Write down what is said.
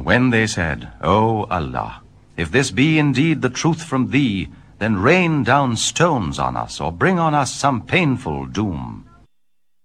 when they said, O Allah, if this be indeed the truth from thee, then rain down stones on us, or bring on us some painful doom.